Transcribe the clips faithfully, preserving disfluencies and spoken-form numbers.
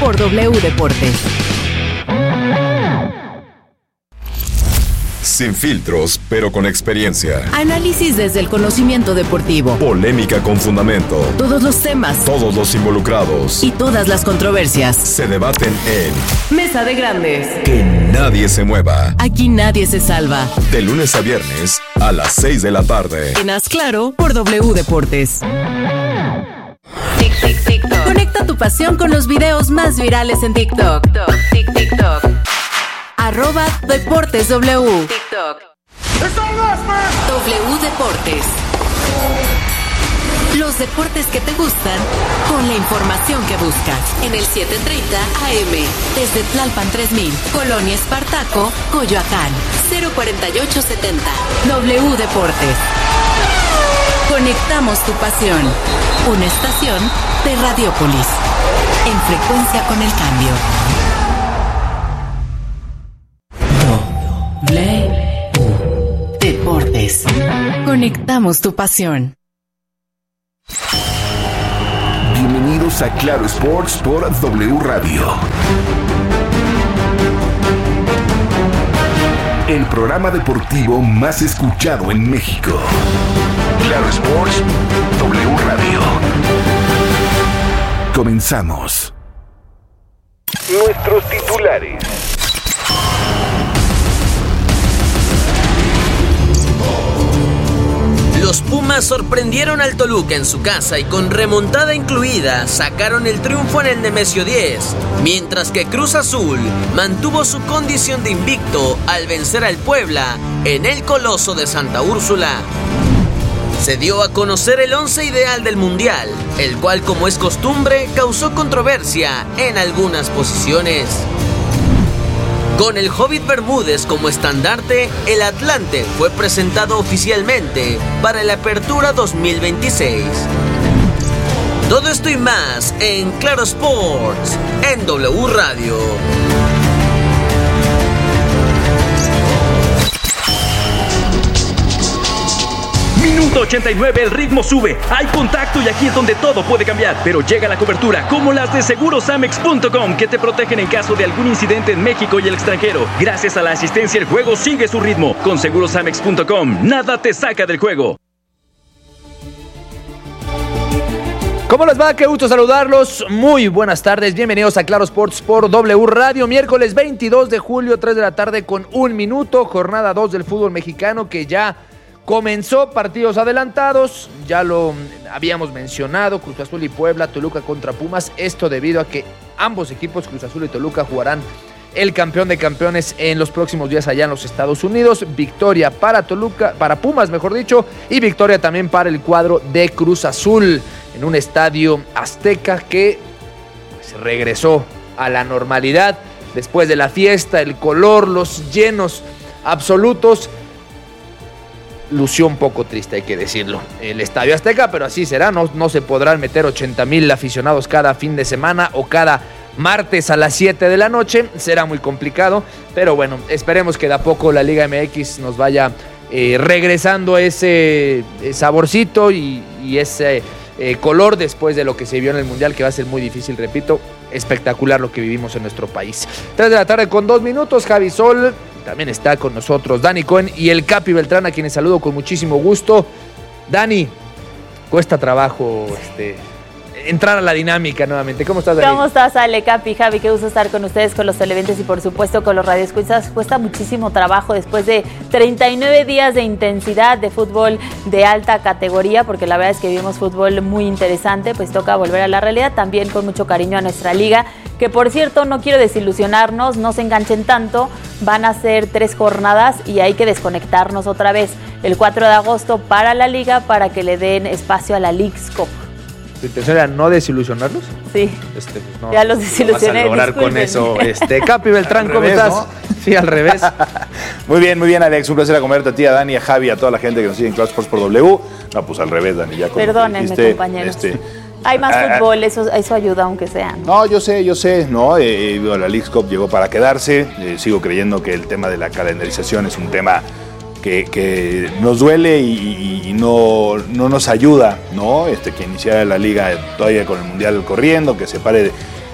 por W Deportes. Sin filtros, pero con experiencia. Análisis desde el conocimiento deportivo. Polémica con fundamento. Todos los temas. Todos los involucrados. Y todas las controversias. Se debaten en Mesa de Grandes. Que nadie se mueva. Aquí nadie se salva. De lunes a viernes a las seis de la tarde. En Haz Claro por W Deportes. Tic, tic, TikTok. Conecta tu pasión con los videos más virales en TikTok. Tic, TikTok. Arroba Deportes W. TikTok. W Deportes. Los deportes que te gustan con la información que buscas. En el setecientos treinta A M. Desde Tlalpan tres mil. Colonia Espartaco, Coyoacán. cero cuarenta y ocho setenta. W Deportes. Conectamos tu pasión. Una estación de Radiopolis. En frecuencia con el cambio. W Deportes. Conectamos tu pasión. Bienvenidos a Claro Sports por W Radio. El programa deportivo más escuchado en México. Claro Sports, W Radio. Comenzamos. Nuestros titulares. Los Pumas sorprendieron al Toluca en su casa y con remontada incluida sacaron el triunfo en el Nemesio diez, mientras que Cruz Azul mantuvo su condición de invicto al vencer al Puebla en el Coloso de Santa Úrsula. Se dio a conocer el once ideal del Mundial, el cual, como es costumbre, causó controversia en algunas posiciones. Con el Hobbit Bermúdez como estandarte, el Atlante fue presentado oficialmente para la Apertura dos mil veintiséis. Todo esto y más en Claro Sports, en W Radio. Minuto ochenta y nueve, el ritmo sube, hay contacto y aquí es donde todo puede cambiar. Pero llega la cobertura como las de seguros amex punto com, que te protegen en caso de algún incidente en México y el extranjero. Gracias a la asistencia, el juego sigue su ritmo. Con seguros amex punto com, nada te saca del juego. ¿Cómo les va? Qué gusto saludarlos. Muy buenas tardes. Bienvenidos a Claro Sports por W Radio. Miércoles veintidós de julio, tres de la tarde con un minuto. Jornada dos del fútbol mexicano que ya comenzó, partidos adelantados, ya lo habíamos mencionado, Cruz Azul y Puebla, Toluca contra Pumas, esto debido a que ambos equipos, Cruz Azul y Toluca, jugarán el campeón de campeones en los próximos días allá en los Estados Unidos. Victoria para Toluca, para Pumas mejor dicho, y victoria también para el cuadro de Cruz Azul en un estadio azteca que pues, regresó a la normalidad después de la fiesta, el color, los llenos absolutos. Lució un poco triste, hay que decirlo, el Estadio Azteca, pero así será, no, no se podrán meter ochenta mil aficionados cada fin de semana o cada martes a las siete de la noche, será muy complicado, pero bueno, esperemos que de a poco la Liga M X nos vaya eh, regresando ese eh, saborcito y, y ese eh, color después de lo que se vio en el Mundial, que va a ser muy difícil, repito, espectacular lo que vivimos en nuestro país. tres de la tarde con dos minutos, Javi Sol. También está con nosotros Dani Cohen y el Capi Beltrán, a quienes saludo con muchísimo gusto. Dani, cuesta trabajo este, entrar a la dinámica nuevamente. ¿Cómo estás, Dani? ¿Cómo estás, Ale, Capi, Javi? Qué gusto estar con ustedes, con los televidentes y por supuesto con los radioescuchas. Cuesta muchísimo trabajo después de treinta y nueve días de intensidad de fútbol de alta categoría, porque la verdad es que vivimos fútbol muy interesante, pues toca volver a la realidad, también con mucho cariño a nuestra liga, que por cierto, no quiero desilusionarnos, no se enganchen tanto, van a ser tres jornadas y hay que desconectarnos otra vez el cuatro de agosto para la liga, para que le den espacio a la Leagues Cup. ¿Tu intención era no desilusionarlos? Sí, este, pues no, ya los desilusioné. No vas a lograr con eso. Este, Capi Beltrán, ¿cómo revés, estás? ¿No? Sí, al revés. Muy bien, muy bien, Alex. Un placer acomodarte a ti, a Dani, a Javi, a toda la gente que nos sigue en Claro Sports por W. No, pues al revés, Dani. Ya perdónenme, dijiste, compañeros. Este, Hay más ah, fútbol, eso, eso ayuda aunque sea. ¿no? No, yo sé, yo sé, no, eh, eh, la Leagues Cup llegó para quedarse, eh, sigo creyendo que el tema de la calendarización es un tema que, que nos duele y, y no, no nos ayuda, ¿no? Este, que iniciara la liga todavía con el Mundial corriendo, que se pare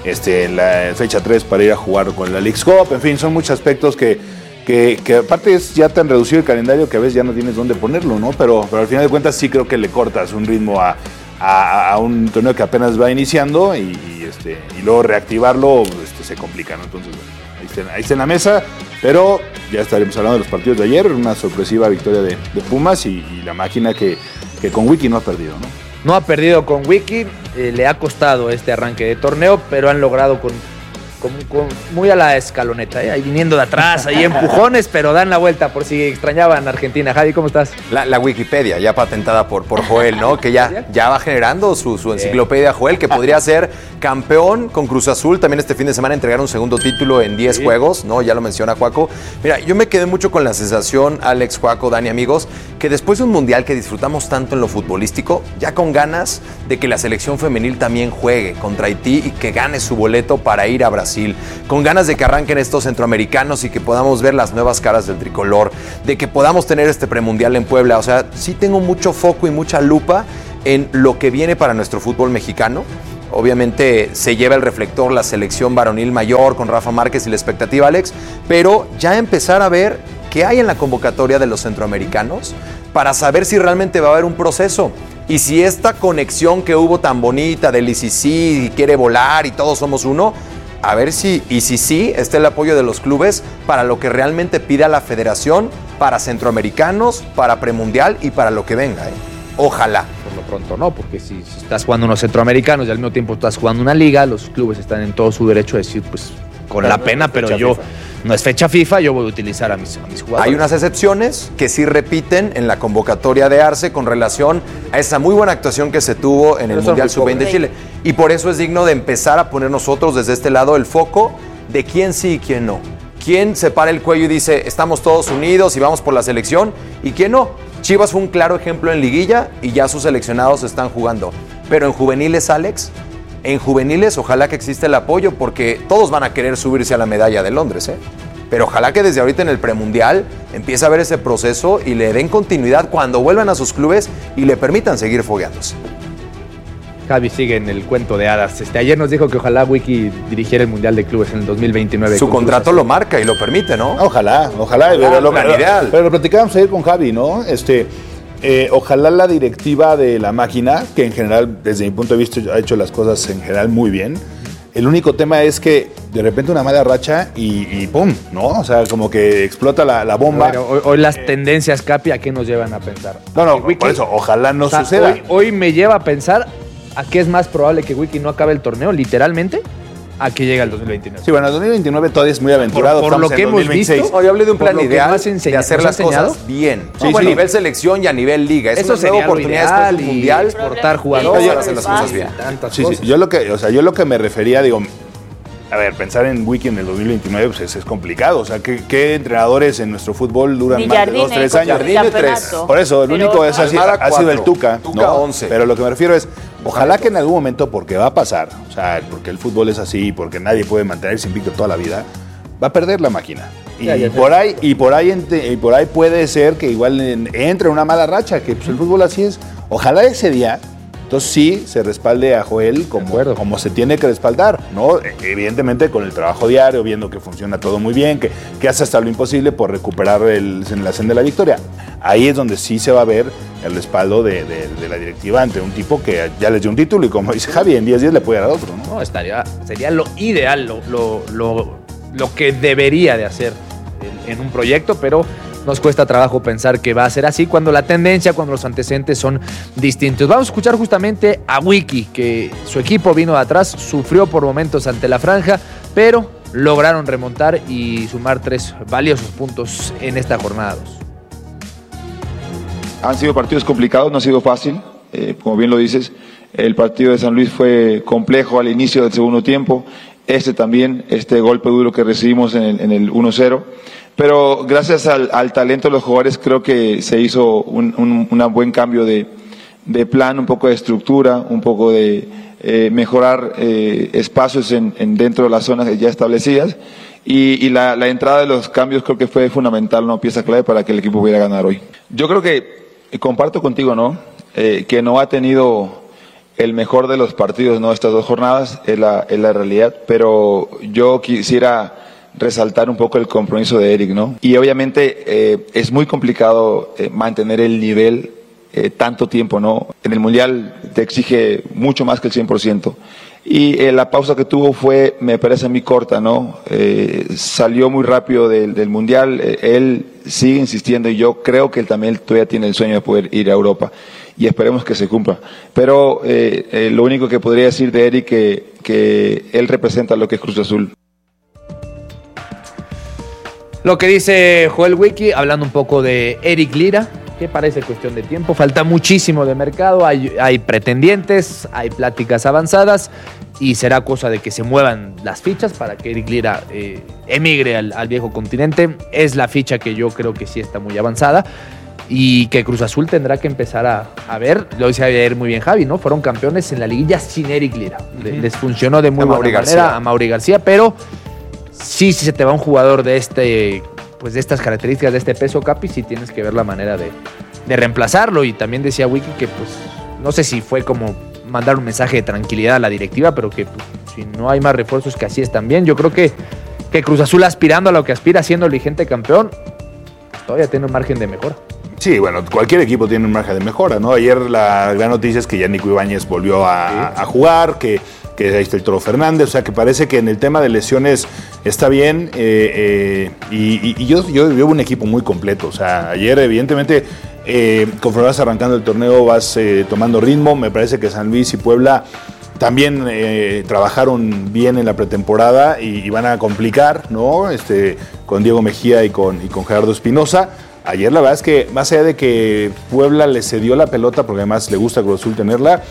este, en la fecha tres para ir a jugar con la Leagues Cup. En fin, son muchos aspectos que, que, que aparte es ya tan reducido el calendario que a veces ya no tienes dónde ponerlo, ¿no? Pero, pero al final de cuentas sí creo que le cortas un ritmo a, a, a un torneo que apenas va iniciando y, y, este, y luego reactivarlo este, se complica, ¿no? Entonces, bueno, ahí está, ahí está en la mesa, pero ya estaremos hablando de los partidos de ayer, una sorpresiva victoria de, de Pumas y, y la máquina que, que con Wiki no ha perdido, ¿no? No ha perdido con Wiki, eh, le ha costado este arranque de torneo, pero han logrado con, con, con muy a la escaloneta, ¿eh? Ahí viniendo de atrás, ahí empujones, pero dan la vuelta por si extrañaban Argentina. Javi, ¿cómo estás? La, la Wikipedia, ya patentada por, por Joel, ¿no? Que ya, ya va generando su, su enciclopedia Joel, que podría ser campeón con Cruz Azul. También este fin de semana entregar un segundo título en diez sí. juegos, ¿no? Ya lo menciona Juaco. Mira, yo me quedé mucho con la sensación, Alex, Juaco, Dani, amigos, que después de un mundial que disfrutamos tanto en lo futbolístico, ya con ganas de que la selección femenil también juegue contra Haití y que gane su boleto para ir a Brasil, con ganas de que arranquen estos centroamericanos y que podamos ver las nuevas caras del tricolor, de que podamos tener este premundial en Puebla. O sea, sí tengo mucho foco y mucha lupa en lo que viene para nuestro fútbol mexicano. Obviamente se lleva el reflector la selección varonil mayor con Rafa Márquez y la expectativa, Alex, pero ya empezar a ver qué hay en la convocatoria de los centroamericanos para saber si realmente va a haber un proceso y si esta conexión que hubo tan bonita del I C C y quiere volar y todos somos uno, a ver si, y si sí, está el apoyo de los clubes para lo que realmente pida la federación, para centroamericanos, para premundial y para lo que venga, ¿eh? Ojalá. Por lo pronto no, porque si, si estás jugando unos centroamericanos y al mismo tiempo estás jugando una liga, los clubes están en todo su derecho a decir, pues, con pero la pena, pero yo, FIFA. No es fecha FIFA, yo voy a utilizar a mis, a mis jugadores. Hay unas excepciones que sí repiten en la convocatoria de Arce con relación a esa muy buena actuación que se tuvo en pero el Mundial sub veinte de Chile. Y por eso es digno de empezar a poner nosotros desde este lado el foco de quién sí y quién no. Quién se para el cuello y dice, estamos todos unidos y vamos por la selección, y quién no. Chivas fue un claro ejemplo en liguilla y ya sus seleccionados están jugando. Pero en juveniles, Alex, en juveniles ojalá que exista el apoyo porque todos van a querer subirse a la medalla de Londres, ¿eh? Pero ojalá que desde ahorita en el premundial empiece a ver ese proceso y le den continuidad cuando vuelvan a sus clubes y le permitan seguir fogueándose. Javi sigue en el cuento de hadas. Este, ayer nos dijo que ojalá Wiki dirigiera el Mundial de Clubes en el dos mil veintinueve. Su contrato lo marca y lo permite, ¿no? Ojalá, ojalá. Ah, pero, lo, plan pero, ideal. pero lo platicábamos ayer con Javi, ¿no? Este, eh, ojalá la directiva de la máquina, que en general, desde mi punto de vista, ha hecho las cosas en general muy bien. El único tema es que de repente una mala racha y, y ¡pum! ¿No? O sea, como que explota la, la bomba. Bueno, hoy, hoy las eh, tendencias, Capi, ¿a qué nos llevan a pensar? No, no, Wiki, por eso, ojalá no o sea, suceda. Hoy, hoy me lleva a pensar a qué es más probable que Wiki no acabe el torneo, literalmente, a que llegue el dos mil veintinueve. Sí, bueno, el dos mil veintinueve todavía es muy aventurado. Por, por lo que hemos visto. No, yo hablé de un plan ideal enseña, de hacer las cosas bien. Sí, no, bueno, sí. A nivel selección y a nivel liga. Es Eso una sería nueva oportunidad después del mundial. Exportar jugadores. Para hacer las cosas bien. Sí, sí, yo lo que, o sea, yo lo que me refería, digo, a ver, pensar en Wiki en el dos mil veintinueve pues es, es complicado. O sea, ¿qué, ¿qué entrenadores en nuestro fútbol duran Ni más Jardine, de dos, tres años? Jardine, tres. Por eso, el Pero único es así, Almada, ha sido el Tuca. Tuca, ¿no? once. Pero lo que me refiero es, ojalá que en algún momento, porque va a pasar, o sea, porque el fútbol es así, porque nadie puede mantenerse invicto toda la vida, va a perder la máquina. Y, Ya, ya por ahí, y, por ahí ente- y por ahí puede ser que igual en- entre una mala racha, que pues, el fútbol así es. Ojalá ese día, entonces sí se respalde a Joel como, como se tiene que respaldar, ¿no? Evidentemente con el trabajo diario, viendo que funciona todo muy bien, que, que hace hasta lo imposible por recuperar el, en la senda de la victoria. Ahí es donde sí se va a ver el respaldo de, de, de la directiva ante un tipo que ya les dio un título y como dice Javi, en diez días le puede dar otro, ¿no? No, estaría, sería lo ideal, lo, lo, lo, lo que debería de hacer en, en un proyecto, pero nos cuesta trabajo pensar que va a ser así cuando la tendencia, cuando los antecedentes son distintos. Vamos a escuchar justamente a Wiki, que su equipo vino de atrás, sufrió por momentos ante la franja, pero lograron remontar y sumar tres valiosos puntos en esta jornada dos. Han sido partidos complicados, no ha sido fácil, eh, como bien lo dices. El partido de San Luis fue complejo al inicio del segundo tiempo. Este también, este golpe duro que recibimos en el, en el uno cero. Pero gracias al, al talento de los jugadores creo que se hizo un, un, un buen cambio de, de plan, un poco de estructura, un poco de eh, mejorar eh, espacios en, en dentro de las zonas ya establecidas. Y, y la, la entrada de los cambios creo que fue fundamental, una pieza clave para que el equipo pudiera ganar hoy. Yo creo que, comparto contigo, ¿no? Eh, que no ha tenido el mejor de los partidos, ¿no? Estas dos jornadas es la, es la realidad, pero yo quisiera resaltar un poco el compromiso de Eric, ¿no? Y obviamente eh, es muy complicado eh, mantener el nivel eh, tanto tiempo, ¿no? En el Mundial te exige mucho más que el cien por ciento. Y eh, la pausa que tuvo fue, me parece a mí, corta, ¿no? Eh, salió muy rápido del, del Mundial, eh, él sigue insistiendo y yo creo que él también todavía tiene el sueño de poder ir a Europa y esperemos que se cumpla. Pero eh, eh, lo único que podría decir de Eric que que él representa lo que es Cruz Azul. Lo que dice Joel Wiki, hablando un poco de Eric Lira, que parece cuestión de tiempo, falta muchísimo de mercado, hay, hay pretendientes, hay pláticas avanzadas y será cosa de que se muevan las fichas para que Eric Lira eh, emigre al, al viejo continente. Es la ficha que yo creo que sí está muy avanzada y que Cruz Azul tendrá que empezar a, a ver. Lo decía ayer muy bien Javi, ¿no? Fueron campeones en la liguilla sin Eric Lira. Uh-huh. Les funcionó de muy a buena Mauri manera García. a Mauri García, pero sí, si se te va un jugador de este, pues de estas características, de este peso, Capi, sí tienes que ver la manera de, de reemplazarlo. Y también decía Wiki que, pues, no sé si fue como mandar un mensaje de tranquilidad a la directiva, pero que pues, si no hay más refuerzos que así están bien. Yo creo que, que Cruz Azul, aspirando a lo que aspira, siendo el vigente campeón, todavía tiene un margen de mejora. Sí, bueno, cualquier equipo tiene un margen de mejora, ¿no? Ayer la gran noticia es que ya Nico Ibáñez volvió a, sí. a jugar, que, que ahí está el Toro Fernández, o sea que parece que en el tema de lesiones está bien, eh, eh, y, y yo, yo veo un equipo muy completo, o sea, ayer evidentemente, eh, conforme vas arrancando el torneo vas eh, tomando ritmo, me parece que San Luis y Puebla también eh, trabajaron bien en la pretemporada y, y van a complicar, ¿no? Este, con Diego Mejía y con, y con Gerardo Espinosa. Ayer la verdad es que más allá de que Puebla le cedió la pelota, porque además le gusta a Cruz Azul tenerla,